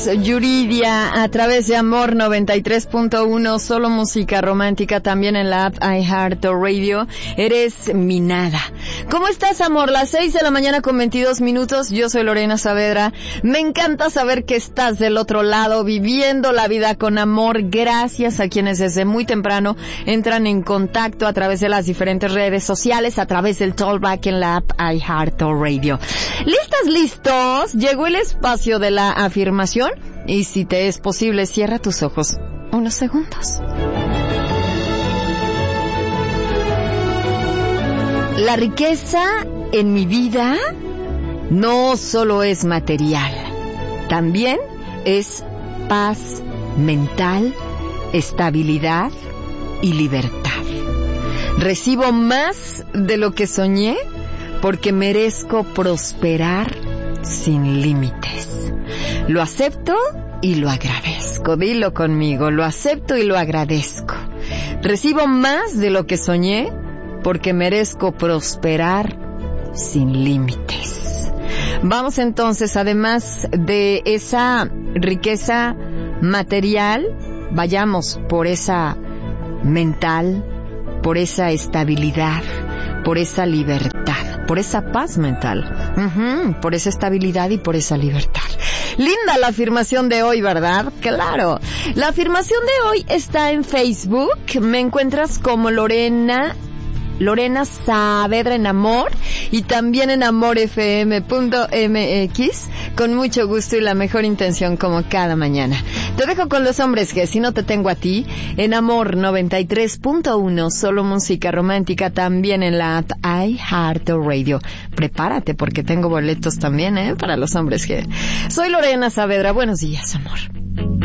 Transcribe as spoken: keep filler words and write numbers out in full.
Yuridia a través de Amor noventa y tres punto uno, solo música romántica, también en la app iHeartRadio. Eres mi nada. ¿Cómo estás, amor? Las seis de la mañana con veintidós minutos. Yo soy Lorena Saavedra. Me encanta saber que estás del otro lado, viviendo la vida con amor. Gracias a quienes desde muy temprano entran en contacto a través de las diferentes redes sociales, a través del Talkback en la app iHeartRadio. ¿Listas, listos? Llegó el espacio de la afirmación y si te es posible, cierra tus ojos unos segundos. La riqueza en mi vida no solo es material, también es paz mental, estabilidad y libertad. Recibo más de lo que soñé porque merezco prosperar sin límites. Lo acepto y lo agradezco. Dilo conmigo, lo acepto y lo agradezco. Recibo más de lo que soñé porque merezco prosperar sin límites. Vamos entonces, además de esa riqueza material, vayamos por esa mental, por esa estabilidad, por esa libertad, por esa paz mental, uh-huh, por esa estabilidad y por esa libertad. Linda la afirmación de hoy, ¿verdad? Claro. La afirmación de hoy está en Facebook. Me encuentras como Lorena Lorena Saavedra en Amor y también en amor f m punto m x, con mucho gusto y la mejor intención como cada mañana. Te dejo con los hombres que si no te tengo a ti, en Amor noventa y tres punto uno, solo música romántica, también en la app iHeartRadio. Prepárate porque tengo boletos también, ¿eh? Para los hombres que... Soy Lorena Saavedra, buenos días, amor.